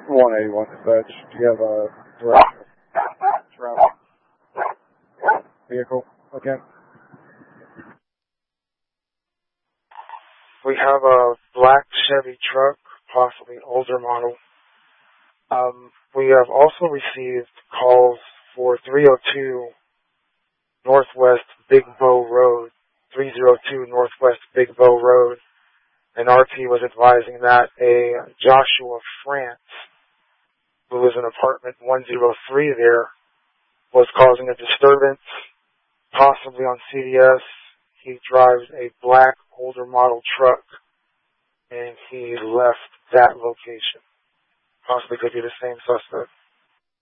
181 dispatch. Do you have a direct travel vehicle again? We have a black Chevy truck, possibly older model. We have also received calls for 302 Northwest Big Bow Road, 302 Northwest Big Bow Road, and RT was advising that a Joshua France, who was in apartment 103 there, was causing a disturbance, possibly on CDS. He drives a black older model truck, and he left that location. Possibly could be the same suspect.